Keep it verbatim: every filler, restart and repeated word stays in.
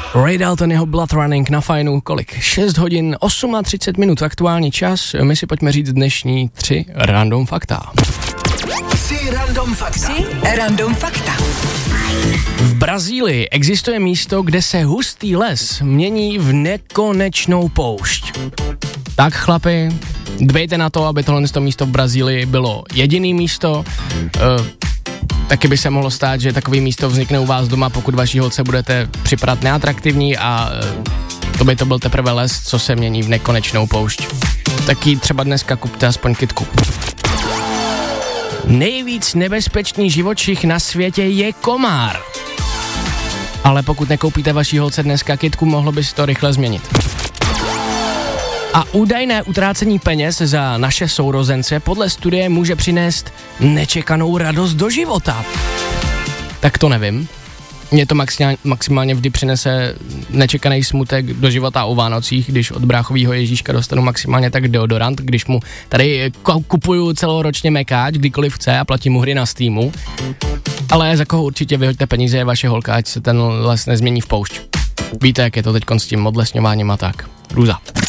Ray Dalton, jeho Blood Running na Fajnu, kolik? šest hodin třicet osm minut aktuální čas, my si pojďme říct dnešní tři random fakta. Tři random fakta. Tři random fakta. V Brazílii existuje místo, kde se hustý les mění v nekonečnou poušť. Tak chlapi, dbejte na to, aby tohle místo v Brazílii bylo jediný místo. Uh, taky by se mohlo stát, že takové místo vznikne u vás doma, pokud vaší holce budete připadat neatraktivní a uh, to by to byl teprve les, co se mění v nekonečnou poušť. Taky třeba dneska kupte aspoň kytku. Nejvíc nebezpečný živočich na světě je komár. Ale pokud nekoupíte vaší holce dneska kytku, mohlo by se to rychle změnit. A údajné utrácení peněz za naše sourozence podle studie může přinést nečekanou radost do života. Tak to nevím. Mně to maximálně, maximálně vždy přinese nečekaný smutek do života o Vánocích, když od bráchovýho Ježíška dostanu maximálně tak deodorant, když mu tady kupuju celoročně mekáč, kdykoliv chce a platím mu hry na Steamu. Ale za koho určitě vyhoďte peníze je vaše holka, ať se ten les nezmění v poušť. Víte, jak je to teď s tím odlesňováním a tak. Růza.